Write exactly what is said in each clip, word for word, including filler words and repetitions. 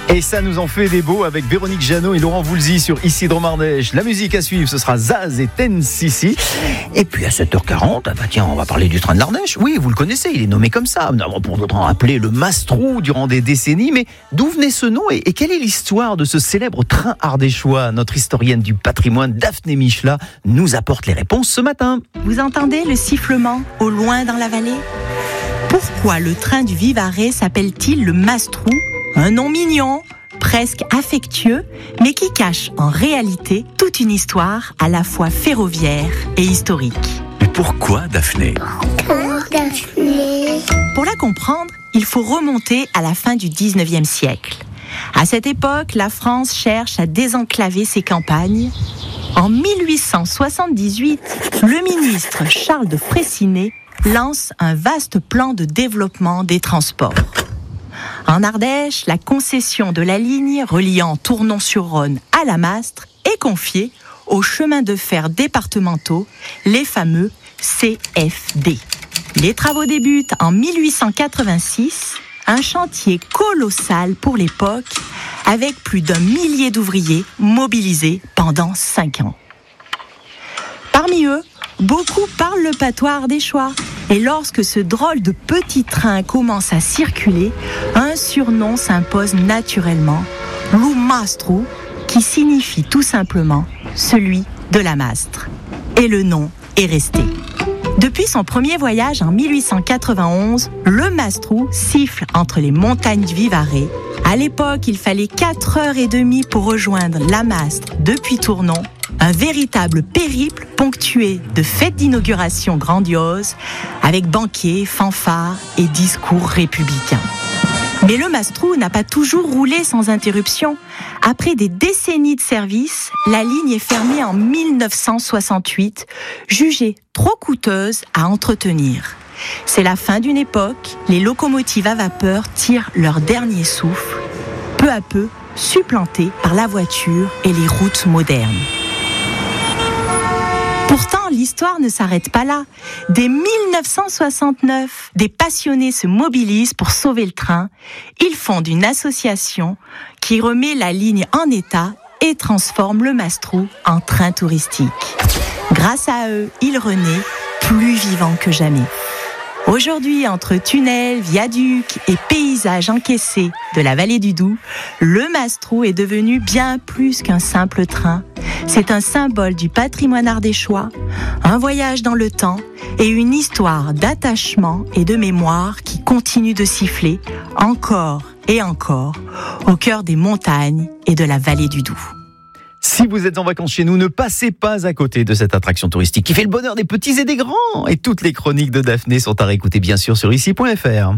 Et ça nous en fait des beaux avec Véronique Jeannot et Laurent Voulzy sur Ici Dromardèche. La musique à suivre, ce sera Zaz et Ten Sissi. Et puis à sept heures quarante, ah bah tiens, on va parler du train de l'Ardèche. Oui, vous le connaissez, il est nommé comme ça. Nous avons pour d'autres appelé le Mastrou durant des décennies. Mais d'où venait ce nom et, et quelle est l'histoire de ce célèbre train ardéchois? Notre historienne du patrimoine, Daphné Michela, nous apporte les réponses ce matin. Vous entendez le sifflement au loin dans la vallée? Pourquoi le train du Vivarais s'appelle-t-il le Mastrou? Un nom mignon, presque affectueux, mais qui cache en réalité toute une histoire à la fois ferroviaire et historique. Mais pourquoi Daphné? Pourquoi Daphné? Pour la comprendre, il faut remonter à la fin du dix-neuvième siècle. À cette époque, la France cherche à désenclaver ses campagnes. En mille huit cent soixante-dix-huit, le ministre Charles de Freycinet lance un vaste plan de développement des transports. En Ardèche, la concession de la ligne reliant Tournon-sur-Rhône à la Mastre est confiée aux chemins de fer départementaux, les fameux C F D. Les travaux débutent en mille huit cent quatre-vingt-six, un chantier colossal pour l'époque, avec plus d'un millier d'ouvriers mobilisés pendant cinq ans. Parmi eux, beaucoup parlent le patois ardéchois. Et lorsque ce drôle de petit train commence à circuler, un surnom s'impose naturellement, Lou Mastrou, qui signifie tout simplement celui de la Mastre. Et le nom est resté. Depuis son premier voyage en mille huit cent quatre-vingt-onze, le Mastrou siffle entre les montagnes du Vivarais. À l'époque, il fallait quatre heures trente pour rejoindre la Mastre depuis Tournon. Un véritable périple ponctué de fêtes d'inauguration grandioses, avec banquets, fanfares et discours républicains. Mais le Mastrou n'a pas toujours roulé sans interruption. Après des décennies de service, la ligne est fermée en mille neuf cent soixante-huit, jugée trop coûteuse à entretenir. C'est la fin d'une époque, les locomotives à vapeur tirent leur dernier souffle, peu à peu supplantées par la voiture et les routes modernes. Pourtant, l'histoire ne s'arrête pas là. Dès mille neuf cent soixante-neuf, des passionnés se mobilisent pour sauver le train. Ils fondent une association qui remet la ligne en état et transforme le Mastrou en train touristique. Grâce à eux, il renaît plus vivant que jamais. Aujourd'hui, entre tunnels, viaducs et paysages encaissés de la vallée du Doubs, le Mastrou est devenu bien plus qu'un simple train. C'est un symbole du patrimoine ardéchois, un voyage dans le temps et une histoire d'attachement et de mémoire qui continue de siffler encore et encore au cœur des montagnes et de la vallée du Doubs. Si vous êtes en vacances chez nous, ne passez pas à côté de cette attraction touristique qui fait le bonheur des petits et des grands. Et toutes les chroniques de Daphné sont à réécouter bien sûr sur ici point f r.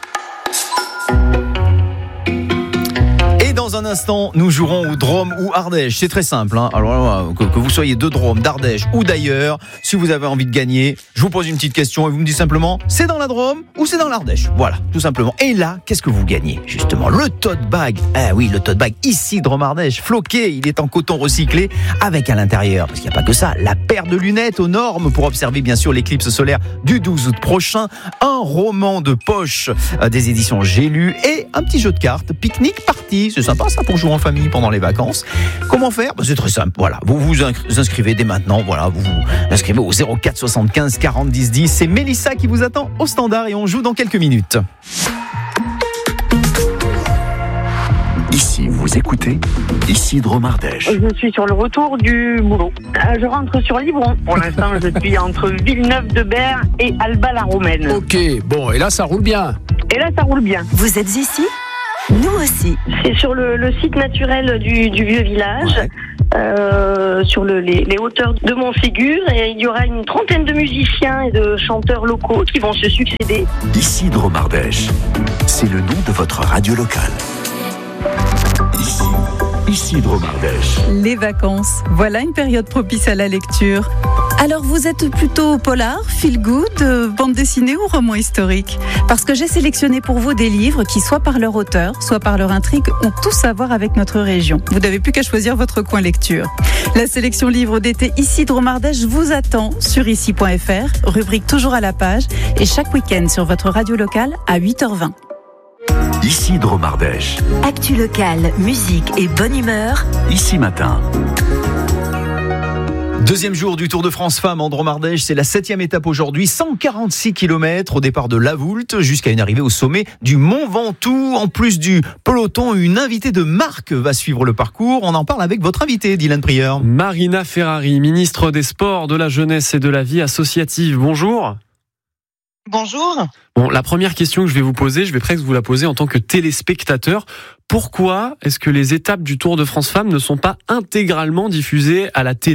Et dans un instant, nous jouerons au Drôme ou Ardèche. C'est très simple, hein. Alors que, que vous soyez de Drôme, d'Ardèche ou d'ailleurs, si vous avez envie de gagner, je vous pose une petite question et vous me dites simplement, c'est dans la Drôme ou c'est dans l'Ardèche? Voilà, tout simplement. Et là, qu'est-ce que vous gagnez? Justement, le tote bag. Ah oui, le tote bag ici Drôme-Ardèche, floqué, il est en coton recyclé avec à l'intérieur, parce qu'il n'y a pas que ça, la paire de lunettes aux normes pour observer bien sûr l'éclipse solaire du douze août prochain, un roman de poche euh, des éditions J'ai lu et un petit jeu de cartes, pique-nique party. C'est sympa ça pour jouer en famille pendant les vacances. Comment faire? Ben, c'est très simple, voilà. Vous vous inscrivez dès maintenant, voilà. Vous vous inscrivez au zéro quatre soixante-quinze quarante dix dix. C'est Mélissa qui vous attend au standard et on joue dans quelques minutes. Ici, vous écoutez Ici Drôme-Ardèche. Je suis sur le retour du boulot. Je rentre sur Livron. Pour l'instant, je suis entre Villeneuve-de-Berg et Alba-la-Romaine. Ok, bon, et là, ça roule bien. Et là, ça roule bien. Vous êtes ici? Nous aussi. C'est sur le, le site naturel du, du vieux village, ouais. euh, sur le, les, les hauteurs de Montségur, et il y aura une trentaine de musiciens et de chanteurs locaux qui vont se succéder. Ici Drôme-Ardèche, c'est le nom de votre radio locale. Ici, ici Drôme-Ardèche. Les vacances, voilà une période propice à la lecture. Alors vous êtes plutôt polar, feel good, bande dessinée ou roman historique? Parce que j'ai sélectionné pour vous des livres qui, soit par leur auteur, soit par leur intrigue, ont tous à voir avec notre région. Vous n'avez plus qu'à choisir votre coin lecture. La sélection livres d'été Ici Drôme-Ardèche vous attend sur ici point f r, rubrique toujours à la page, et chaque week-end sur votre radio locale à huit heures vingt. Ici Drôme Ardèche. Actu locale, musique et bonne humeur. Ici Matin. Deuxième jour du Tour de France Femmes en Drôme Ardèche, c'est la septième étape aujourd'hui, cent quarante-six kilomètres au départ de La Voulte jusqu'à une arrivée au sommet du Mont Ventoux. En plus du peloton, une invitée de marque va suivre le parcours. On en parle avec votre invitée, Dylan Prieur. Marina Ferrari, ministre des Sports, de la Jeunesse et de la Vie associative. Bonjour. Bonjour. Bon, la première question que je vais vous poser, je vais presque vous la poser en tant que téléspectateur. Pourquoi est-ce que les étapes du Tour de France Femmes ne sont pas intégralement diffusées à la télé ?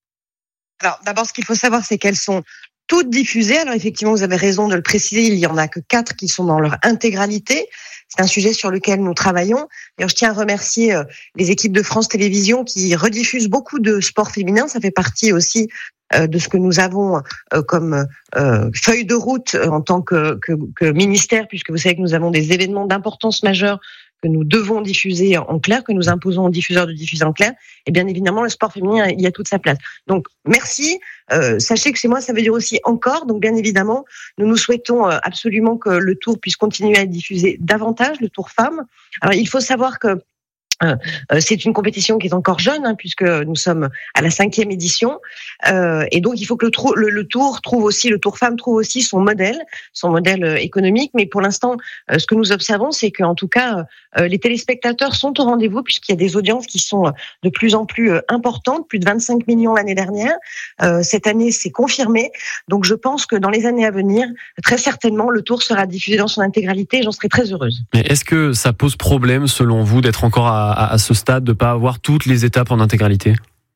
Alors, d'abord, ce qu'il faut savoir, c'est qu'elles sont toutes diffusées. Alors, effectivement, vous avez raison de le préciser, il y en a que quatre qui sont dans leur intégralité. C'est un sujet sur lequel nous travaillons. D'ailleurs, je tiens à remercier les équipes de France Télévisions qui rediffusent beaucoup de sport féminin. Ça fait partie aussi de ce que nous avons comme feuille de route en tant que, que, que ministère, puisque vous savez que nous avons des événements d'importance majeure que nous devons diffuser en clair, que nous imposons aux diffuseurs de diffuser en clair. Et bien évidemment, le sport féminin, il y a toute sa place. Donc, merci. Euh, sachez que chez moi, ça veut dire aussi encore. Donc, bien évidemment, nous nous souhaitons absolument que le Tour puisse continuer à être diffusé davantage, le Tour Femmes. Alors, il faut savoir que Euh, c'est une compétition qui est encore jeune, hein, puisque nous sommes à la cinquième édition, euh, et donc il faut que le, trou- le, le Tour trouve aussi, le Tour Femmes trouve aussi son modèle, son modèle euh, économique. Mais pour l'instant, euh, ce que nous observons, c'est qu'en tout cas, euh, les téléspectateurs sont au rendez-vous, puisqu'il y a des audiences qui sont de plus en plus euh, importantes, plus de vingt-cinq millions l'année dernière. Euh, cette année, c'est confirmé. Donc je pense que dans les années à venir, très certainement, le Tour sera diffusé dans son intégralité, et j'en serai très heureuse. Mais est-ce que ça pose problème, selon vous, d'être encore à À, à ce stade, de ne pas avoir toutes les étapes en intégralité ?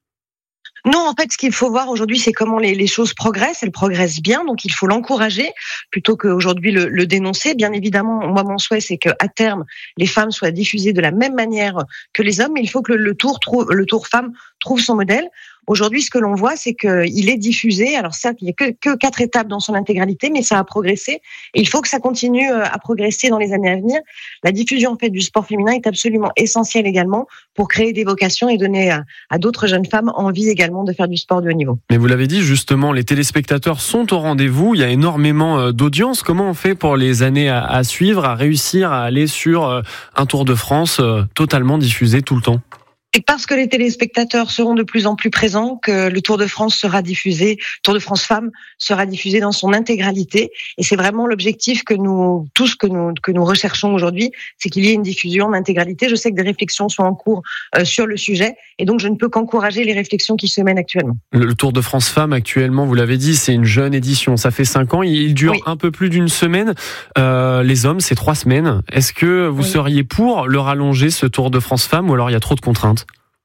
Non, en fait, ce qu'il faut voir aujourd'hui, c'est comment les, les choses progressent. Elles progressent bien, donc il faut l'encourager plutôt qu'aujourd'hui le, le dénoncer. Bien évidemment, moi, mon souhait, c'est qu'à terme, les femmes soient diffusées de la même manière que les hommes. Mais il faut que le, le Tour trouve, le Tour Femmes trouve son modèle. Aujourd'hui, ce que l'on voit, c'est qu'il est diffusé. Alors certes, il n'y a que, que quatre étapes dans son intégralité, mais ça a progressé. Et il faut que ça continue à progresser dans les années à venir. La diffusion en fait du sport féminin est absolument essentielle également pour créer des vocations et donner à, à d'autres jeunes femmes envie également de faire du sport de haut niveau. Mais vous l'avez dit, justement, les téléspectateurs sont au rendez-vous. Il y a énormément d'audience. Comment on fait pour les années à, à suivre, à réussir à aller sur un Tour de France totalement diffusé tout le temps ? Et parce que les téléspectateurs seront de plus en plus présents, que le Tour de France sera diffusé, Tour de France Femmes sera diffusé dans son intégralité. Et c'est vraiment l'objectif que nous, tous que nous, que nous recherchons aujourd'hui, c'est qu'il y ait une diffusion en intégralité. Je sais que des réflexions sont en cours euh, sur le sujet, et donc je ne peux qu'encourager les réflexions qui se mènent actuellement. Le Tour de France Femmes, actuellement, vous l'avez dit, c'est une jeune édition. Ça fait cinq ans, il dure oui. un peu plus d'une semaine. Euh, les hommes, c'est trois semaines. Est-ce que vous oui. seriez pour le rallonger, ce Tour de France Femmes, ou alors il y a trop de contraintes ?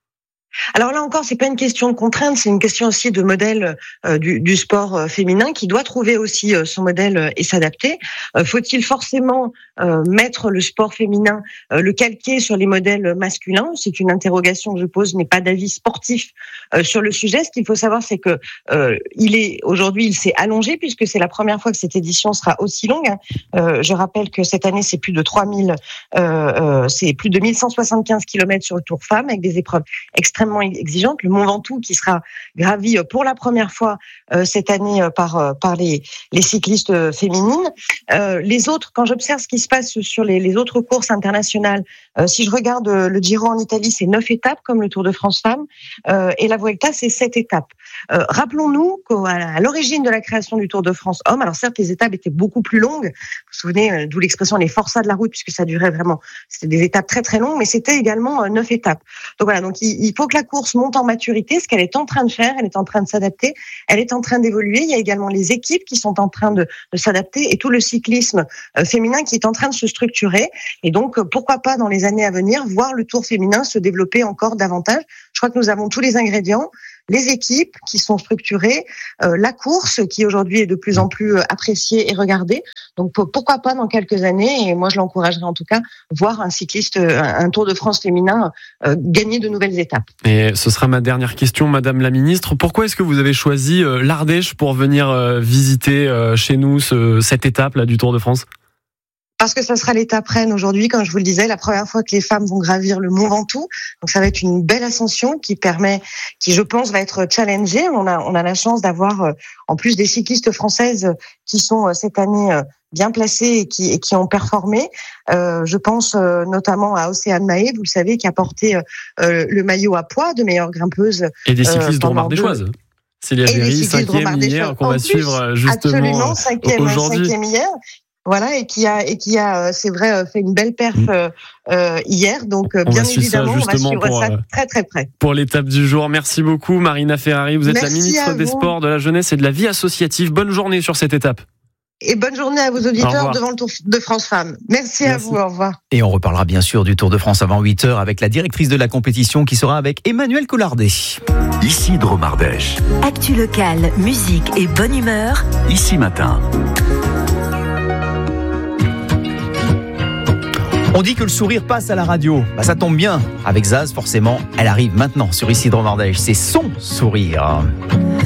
Alors là encore, c'est pas une question de contrainte, c'est une question aussi de modèle euh, du, du sport euh, féminin qui doit trouver aussi euh, son modèle euh, et s'adapter. Euh, faut-il forcément euh, mettre le sport féminin, euh, le calquer sur les modèles masculins ? C'est une interrogation que je pose. Je n'ai pas d'avis sportif euh, sur le sujet. Ce qu'il faut savoir, c'est que euh, il est aujourd'hui, il s'est allongé puisque c'est la première fois que cette édition sera aussi longue. Hein. Euh, je rappelle que cette année, c'est plus de trois mille, euh, euh, c'est plus de mille cent soixante-quinze kilomètres sur le Tour Femmes avec des épreuves extrêmement exigeante, le Mont Ventoux qui sera gravi pour la première fois euh, cette année euh, par euh, par les les cyclistes euh, féminines. Euh, les autres, quand j'observe ce qui se passe sur les les autres courses internationales, euh, si je regarde euh, le Giro en Italie, c'est neuf étapes comme le Tour de France Femmes, euh, et la Vuelta c'est sept étapes. Euh, rappelons-nous qu'à l'origine de la création du Tour de France Hommes, alors certes les étapes étaient beaucoup plus longues. Vous vous souvenez, euh, d'où l'expression les forçats de la route, puisque ça durait vraiment, c'était des étapes très très longues, mais c'était également euh, neuf étapes. Donc voilà, donc il, il faut que la course monte en maturité, ce qu'elle est en train de faire, elle est en train de s'adapter, elle est en train d'évoluer. Il y a également les équipes qui sont en train de, de s'adapter et tout le cyclisme euh, féminin qui est en train de se structurer. Et donc, euh, pourquoi pas dans les années à venir voir le Tour féminin se développer encore davantage. Je crois que nous avons tous les ingrédients. Les équipes qui sont structurées, euh, la course qui aujourd'hui est de plus en plus appréciée et regardée. Donc pourquoi pas dans quelques années, et moi je l'encouragerais en tout cas, voir un cycliste, un Tour de France féminin euh, gagner de nouvelles étapes. Et ce sera ma dernière question, Madame la Ministre. Pourquoi est-ce que vous avez choisi euh, l'Ardèche pour venir euh, visiter euh, chez nous ce, cette étape là du Tour de France ? Parce que ça sera l'étape reine aujourd'hui, comme je vous le disais, la première fois que les femmes vont gravir le Mont Ventoux. Donc ça va être une belle ascension qui permet, qui je pense va être challengée. On a, on a la chance d'avoir, en plus des cyclistes françaises qui sont cette année bien placés et qui, et qui ont performé. Euh, je pense euh, notamment à Océane Mahé, vous le savez, qui a porté euh, le maillot à poids de meilleure grimpeuse. Et des cyclistes euh, dromardéchoises. Célia Berry, cinquième hier, qu'on va suivre justement absolument, cinquième, aujourd'hui. Cinquième hier. Voilà, et qui a, et qui a, c'est vrai, fait une belle perf euh, euh, hier. Donc, on bien va évidemment, on va suivre pour, ça euh, très, très près. Pour l'étape du jour. Merci beaucoup, Marina Ferrari. Vous êtes Merci la ministre des Sports, de la Jeunesse et de la Vie associative. Bonne journée sur cette étape. Et bonne journée à vos auditeurs devant le Tour de France Femmes. Merci, Merci à vous, au revoir. Et on reparlera bien sûr du Tour de France avant huit heures avec la directrice de la compétition qui sera avec Emmanuel Collardet. Ici Drôme Ardèche. Actu locale, musique et bonne humeur. Ici Matin. On dit que le sourire passe à la radio. Bah, ça tombe bien. Avec Zaz, forcément, elle arrive maintenant sur Ici Drôme Ardèche. C'est son sourire.